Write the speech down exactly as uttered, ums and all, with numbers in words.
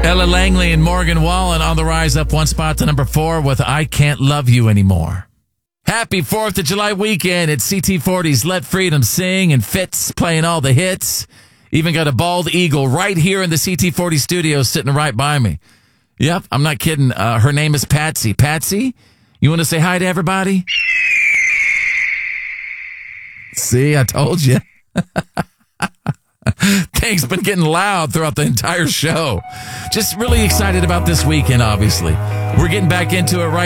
Ella Langley and Morgan Wallen on the rise, up one spot to number four with I Can't Love You Anymore. Happy fourth of July weekend. It's C T forty's Let Freedom Sing and Fitz playing all the hits. Even got a bald eagle right here in the C T forty studio sitting right by me. Yep, I'm not kidding. Uh, her name is Patsy. Patsy, you want to say hi to everybody? See, I told you. Things been getting loud throughout the entire show. Just really excited about this weekend, obviously. We're getting back into it right